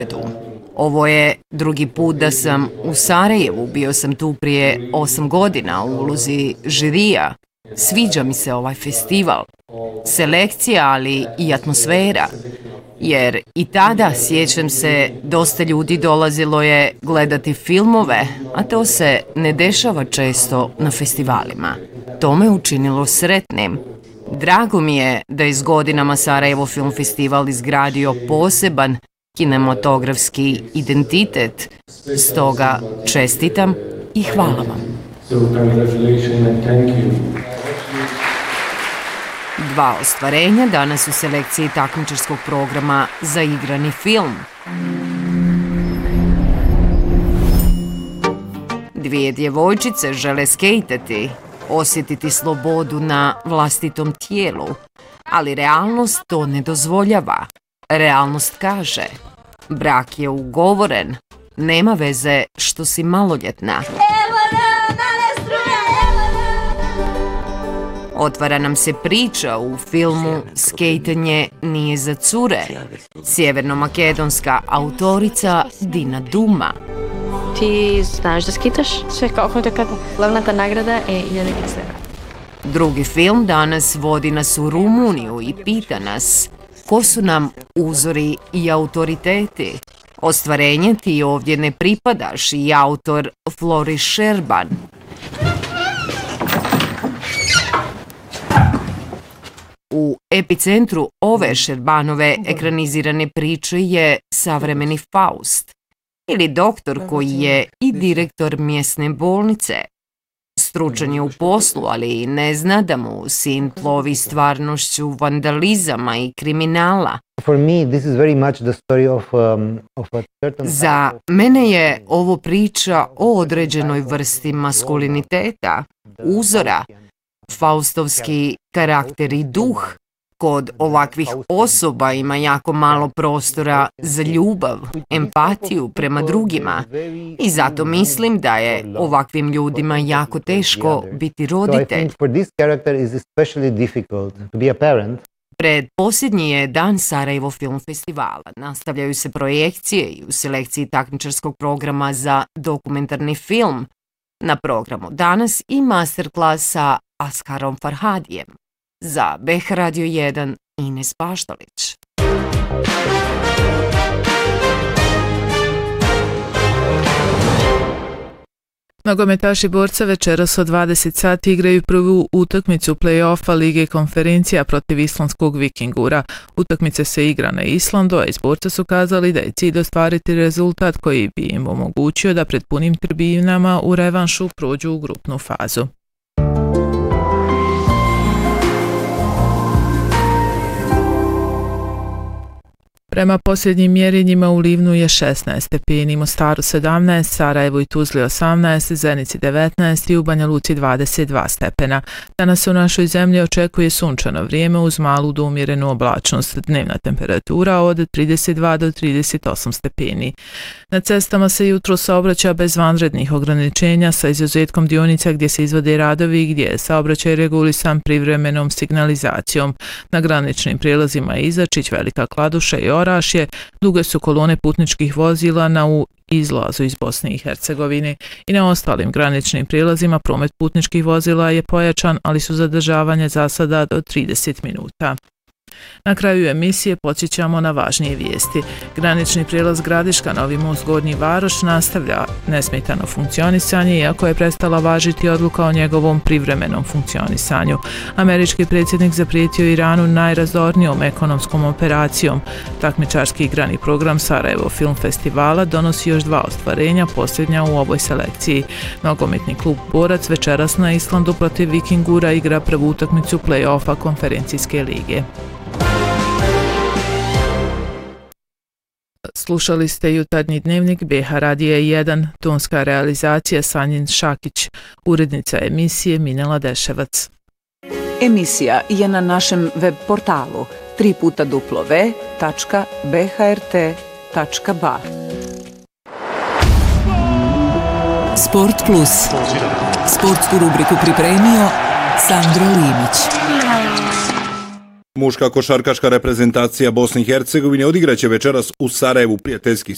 Ovo je drugi put da sam u Sarajevu, bio sam tu prije 8 godina u ulozi žirija. Sviđa mi se ovaj festival, selekcija, ali i atmosfera. Jer i tada, sjećam se, dosta ljudi dolazilo je gledati filmove, a to se ne dešava često na festivalima. To me učinilo sretnim. Drago mi je da je s godinama Sarajevo Film Festival izgradio poseban kinematografski identitet. Stoga čestitam i hvala vam. Dva ostvarenja danas u selekciji takmičarskog programa za igrani film. Dvije djevojčice žele skejtati, osjetiti slobodu na vlastitom tijelu, ali realnost to ne dozvoljava. Realnost kaže, brak je ugovoren, nema veze što si maloljetna. Otvara nam se priča u filmu Skejtanje nije za cure. Sjevernomakedonska autorica Dina Duma. Ti znaš da skitaš? Sve kako te kada glavnata nagrada je 1000 €. Drugi film danas vodi nas u Rumuniju i pita nas ko su nam uzori i autoriteti. Ostvarenje ti ovdje ne pripadaš i autor Floris Šerban. U epicentru ove Šerbanove ekranizirane priče je savremeni Faust, ili doktor koji je i direktor mjesne bolnice. Stručan je u poslu, ali ne zna da mu sin plovi stvarnošću vandalizama i kriminala. Za mene je ovo priča o određenoj vrsti maskuliniteta, uzora, faustovski karakter i duh. Kod ovakvih osoba ima jako malo prostora za ljubav, empatiju prema drugima i zato mislim da je ovakvim ljudima jako teško biti roditelj. Pred posljednji je dan Sarajevo Film Festivala. Nastavljaju se projekcije i u selekciji takmičarskog programa za dokumentarni film. Na programu danas i masterclass sa Askarom Farhadijem. Za BH Radio 1, Ines Baštalić. Nogometaši Borca večeras od 20 sati igraju prvu utakmicu play-offa Lige konferencija protiv islandskog Vikingura. Utakmice se igra na Islandu, a iz Borca su kazali da je cilj ostvariti rezultat koji bi im omogućio da pred punim tribinama u revanšu prođu u grupnu fazu. Prema posljednjim mjerenjima u Livnu je 16 stepeni, Mostaru 17, Sarajevu i Tuzli 18, Zenici 19 i u Banja Luci 22 stepena. Danas se u našoj zemlji očekuje sunčano vrijeme uz malu do umjerenu oblačnost, dnevna temperatura od 32 do 38 stepeni. Na cestama se jutro saobraća bez vanrednih ograničenja sa izuzetkom dionica gdje se izvode radovi i gdje je saobraćaj regulisan privremenom signalizacijom. Na graničnim prijelazima Izačić, Velika Kladuša i Orašje duge su kolone putničkih vozila na izlazu iz Bosne i Hercegovine i na ostalim graničnim prijelazima promet putničkih vozila je pojačan, ali su zadržavanje za sada do 30 minuta. Na kraju emisije podsjećamo na važnije vijesti. Granični prijelaz Gradiška Novi Most Gornji Varoš nastavlja nesmetano funkcionisanje iako je prestala važiti odluka o njegovom privremenom funkcionisanju. Američki predsjednik zaprijetio Iranu najrazornijom ekonomskom operacijom. Takmičarski igrani program Sarajevo Film Festivala donosi još dva ostvarenja, posljednja u ovoj selekciji. Nogometni klub Borac večeras na Islandu protiv Vikingura igra prvu utakmicu play-offa konferencijske lige. Slušali ste Jutarnji dnevnik BH Radija 1, tonska realizacija Sanjin Šakić, urednica emisije Minela Deševac. Emisija je na našem web portalu www.bhrt.ba. Sport Plus. Sportsku rubriku pripremio Sandro Limić. Muška košarkaška reprezentacija Bosne i Hercegovine odigraće večeras u Sarajevu prijateljski